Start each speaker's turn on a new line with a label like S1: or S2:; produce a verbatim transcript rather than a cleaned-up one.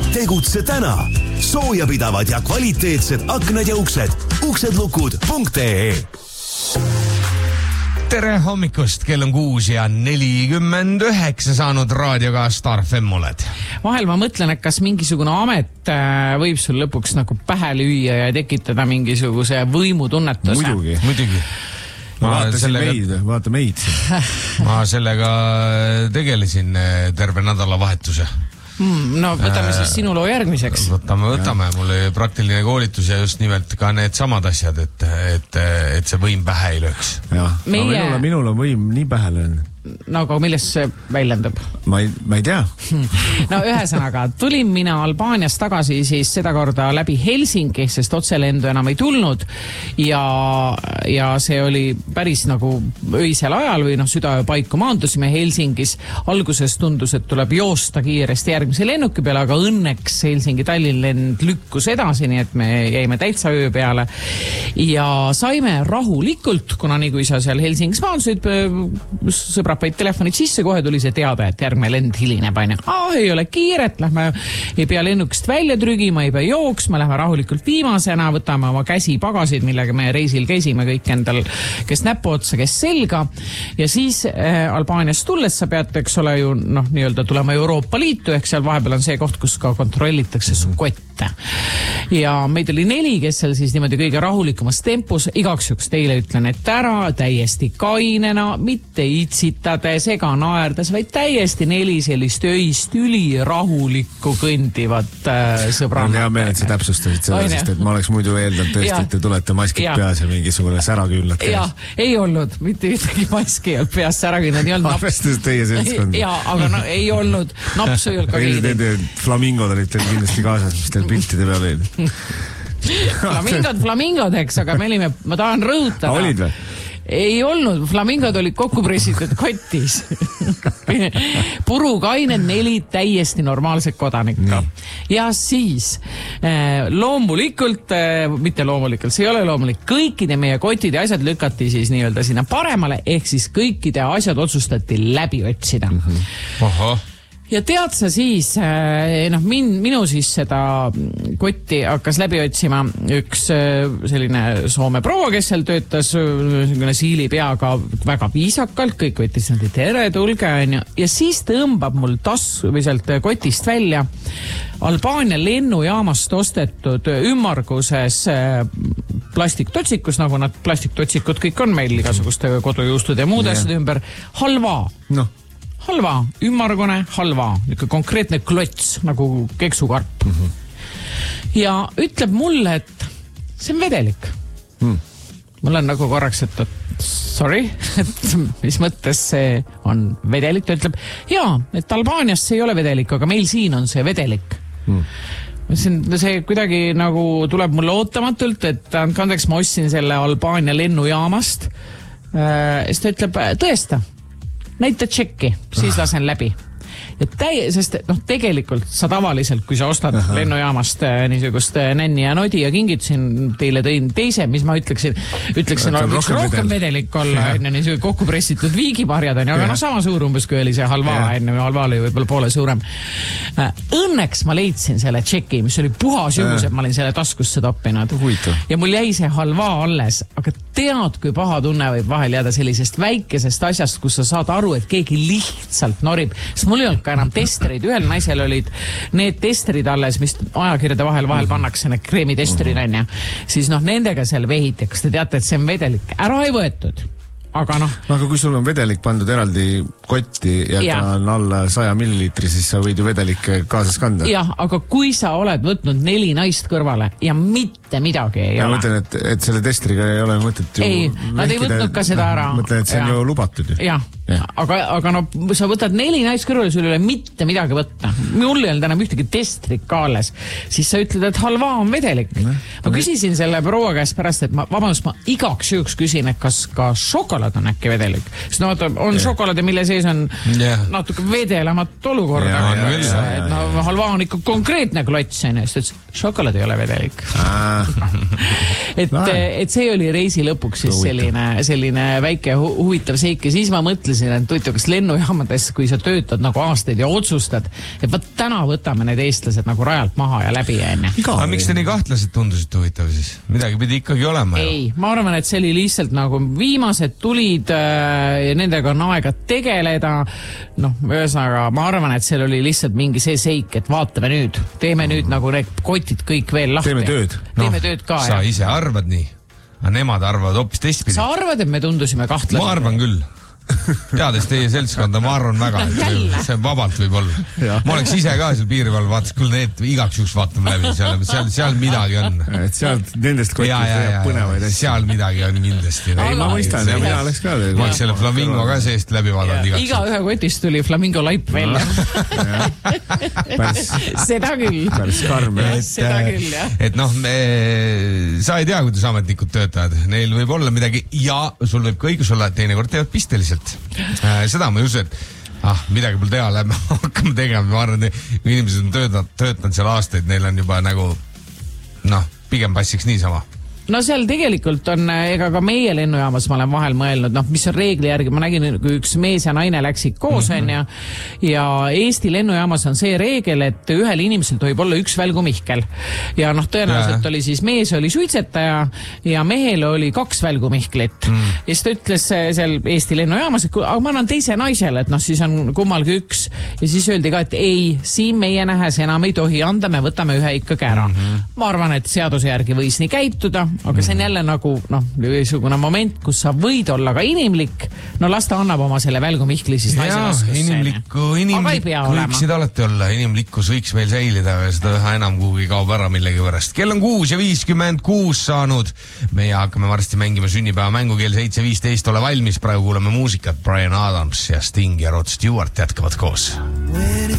S1: Tegutse täna. Soojapidavad ja kvaliteetsed aknad ja uksed. uksedlukud punkt ee.
S2: Tere hommikust, kell on kuus ja nelikümmend üheksa saanud raadioga Star F M oled.
S3: Vahel ma mõtlen, et kas mingisugune amet võib sul lõpuks nagu pähe lüüa ja tekitada mingisuguse võimutunnetuse.
S4: Muidugi.
S2: Muidugi. Ma
S4: vaata
S2: sellega,
S4: meid, vaata meid.
S2: ma sellega tegelesin terve nädalavahetuse.
S3: Mm, no võtame siis sinu loo järgmiseks.
S2: Võtame, võtame. Mul oli praktiline koolitus ja just nimelt ka need samad asjad, et, et, et see võim pähe ei lööks.
S4: Ja. Meie... No, minul, minul on võim nii pähe löönud.
S3: No aga millest see väljendab?
S4: Ma ei, ma ei tea.
S3: No ühesõnaga, tulin mina Albaaniast tagasi siis seda korda läbi Helsingi, sest otselendu enam ei tulnud ja, ja see oli päris nagu öisel ajal või noh, südaöö paiku maandusime Helsingis. Alguses tundus, et tuleb joosta kiiresti järgmise lennuki peale, aga õnneks Helsingi-Tallinn lend lükkus edasi, nii et me jäime täitsa öö peale ja saime rahulikult, kuna nii kui sa seal Helsingis maandusid, sõbrad paid telefonid sisse, kohe tuli see teada, et järgmine lend hilineb aina. Ah, ei ole kiiret, lähme ei pea lennukist välja trügima, ei pea jooksma, lähme rahulikult viimasena, võtame oma käsi pagasid, millega me reisil käisime kõik endal, kes näpu otsa, kes selga ja siis äh, Albaaniast tulles sa pead, eks ole ju, noh, nii-öelda tulema Euroopa Liitu, ehk seal vahepeal on see koht, kus ka kontrollitakse su kotte. Ja meid oli neli, kes seal siis niimoodi kõige rahulikumas tempos, igaks juks teile ütlen, et ära täiesti kainena, mitte itsitades ega naerdes, vaid täiesti neli sellist öist üli rahulikku kõndivat äh, sõbranna.
S4: On hea meel, et sa täpsustasid seda, sest et ma oleks muidu eeldanud tõesti, et te tulete maskid ja. Peas ja mingisugune säraküünlad.
S3: Ja, ei olnud, mitte ühtegi maski ei olnud peas säraküünad, ei olnud.
S4: Arvestades teie seltskond.
S3: Ja, aga no, ei olnud, napsu ei olnud ka keegi.
S4: Flamingod olid teil kindlasti kaasas, mis teil piltide peal olid.
S3: Flamingod, flamingod, eks, aga me olime, ma tahan rõhutada.
S4: Olid või?
S3: Ei olnud, flamingod olid kokku pressitud kotis. Purukained neli täiesti normaalset kodanikka. Ja siis loomulikult, mitte loomulikult, see ei ole loomulik, kõikide meie kotide asjad lükati siis nii-öelda sinna paremale, ehk siis kõikide asjad otsustati läbi otsida.
S2: Oho.
S3: Ja tead sa siis, noh, min, minu siis seda kotti hakkas läbi otsima üks selline Soome proua, kes seal töötas siili peaga väga viisakalt, kõik võttis nad tere, tulge, ja siis tõmbab mul tassu või sealt kotist välja Albaania lennujaamast ostetud ümmarguses plastiktotsikus, nagu nad plastiktotsikud kõik on meil igasuguste kodujuustude ja muud asjad ümber, halva. Noh. Halva, ümmargune halva, niisugune konkreetne klots, nagu keksukarp. Mm-hmm. Ja ütleb mulle, et see on vedelik. Mm. Mul on nagu korraks, et, et sorry, et mis mõttes see on vedelik. Ta ütleb, jaa, et Albaanias see ei ole vedelik, aga meil siin on see vedelik. Mm. See kuidagi nagu tuleb mulle ootamatult, et andeks ma ostsin selle Albaania lennujaamast. Siis ta ütleb, tõesta. Näita tšekki, siis lasen läbi. Ja täie, sest noh, tegelikult sa tavaliselt, kui sa ostad Aha. lennujaamast niisugust nänni ja nodi ja kingitsin teile tõin teise, mis ma ütleksin, ütleksin, et võiks rohkem vedelik olla, enne niisugune kokku pressitud viigimarjad, aga no sama suur umbes, kui oli see halva, enne halva oli võib-olla poole suurem. Õnneks ma leidsin selle tšeki, mis oli puhas juhus, et ma olin selle taskusse toppinud. Ja mul jäi see halva alles, aga tead, kui paha tunne võib vahel jääda sellisest väikesest asjast, kus sa saad aru, et keegi lihtsalt norib, sest mul ei olnud ka enam testerid, ühel naisel olid need testerid alles, mis ajakirjade vahel vahel pannakse, need kreemitesterid on ja siis noh, nendega seal vehiti, kas te teate, et see on vedelik, ära ei võetud. Aga noh.
S4: Aga kui sul on vedelik pandud eraldi kotti ja, ja. ta on alla saja milliliitri, siis sa võid ju vedelikke kaasas kanda.
S3: Jah, aga kui sa oled võtnud neli naist kõrvale ja mitte midagi ei
S4: ja
S3: ole.
S4: Ma mõtlen, et, et selle testeriga ei ole mõtet ju...
S3: Ei, nad ei võtnud ka seda ära.
S4: Mõtlen, et see on ja. ju lubatud.
S3: Jah, ja. aga, aga no sa võtad neli naist kõrvale, sul ei ole mitte midagi võtta. Mul ei olnud enam ühtegi testrit ka alles. Siis sa ütled, et halva on vedelik. Ne. Ma küsisin selle proua käest pärast, et ma, vabandust, ma igaks juhuks küsin, et kas ka šokolaad on äkki vedelik. Sest no, on yeah. šokolaade, mille sees on yeah. natuke vedelamat olukorda. Yeah, yeah, yeah, yeah. No, halva on ikka konkreetne klots, sest šokolaad ei ole vedelik.
S4: Aa,
S3: et, et see oli reisi lõpuks siis selline, selline väike hu huvitav seik ja siis ma mõtlesin, et tuitu, kas lennujaamades, kui sa töötad nagu aastaid ja otsustad, et võt täna võtame need eestlased nagu rajalt maha ja läbi enne.
S2: Aga miks te nii kahtlased tundusid huvitav siis? Midagi pidi ikkagi olema.
S3: Ei, ma arvan, et see oli lihtsalt nagu viimased tulid ja nendega on aega tegeleda. Noh, ühesõnaga, ma arvan, et seal oli lihtsalt mingi see seik, et vaatame nüüd, teeme nüüd nagu need kotid kõik veel lahti.
S4: Teeme tööd.
S3: Teeme no, tööd ka.
S2: Sa ja. Ise arvad nii, aga nemad arvavad hoopis teistpidi.
S3: Sa arvad, et me tundusime kahtlased?
S2: Ma arvan küll. Teades teie seltskonda, ma arvan väga, et see vabalt võib olla. Ma oleks ise ka seal piirival, vaatas küll need igaks juks vaatame läbi, seal, seal, seal midagi on.
S4: Et seal nendest kotist ja põnevaid asju.
S2: Seal midagi on kindlasti.
S4: Ei, ma mõistan, ja mina oleks ka.
S2: Ma oleks selle flamingo ka seest läbi vaadanud igaks.
S3: Iga ühe kotist tuli flamingo laip välja. Seda küll.
S4: Päris karm.
S3: Seda küll, jah.
S2: Et noh, sa ei tea, kuidas ametnikud töötavad. Neil võib olla midagi ja sul võib ka õigus olla, et teinekord teevad pisteliselt. Seda ma ei usu, et ah, midagi pole teha, lähme hakkame tegema. Ma arvan, et inimesed on töötanud, töötanud seal aastaid, neil on juba nagu noh, pigem passiks niisama.
S3: No seal tegelikult on, ega ka meie lennujaamas ma olen vahel mõelnud, noh, mis on reegli järgi, ma nägin, kui üks mees ja naine läksid koos, mm -hmm. on ja, ja Eesti lennujaamas on see reegel, et ühel inimesel tohib olla üks välgumihkel. Ja noh, tõenäoliselt ja. Oli siis mees oli suitsetaja ja mehel oli kaks välgumihklit. Mm. Ja siis ta ütles seal Eesti lennujaamas, et aga ma annan teise naisele, et noh, siis on kummalgi üks. Ja siis öeldi ka, et ei, siin meie nähes enam ei tohi anda, me võtame ühe ikkagi ära. Mm -hmm. Ma arvan, et seaduse järgi võis nii käituda, aga see on jälle nagu, noh, niisugune moment, kus sa võid olla ka inimlik, no las ta annab oma selle välgumihkli siis naise oskusse.
S2: Inimlikku, inimlikku võiksid alati olla, inimlikkus võiks meil säilida ja seda üha enam kuhugi kaob ära millegi pärast. Kell on kuus ja viiskümmend kuus saanud, meie hakkame varsti mängima sünnipäeva mängukeel seitse viisteist, ole valmis, praegu kuuleme muusikat, Bryan Adams ja Sting ja Rod Stewart jätkavad koos.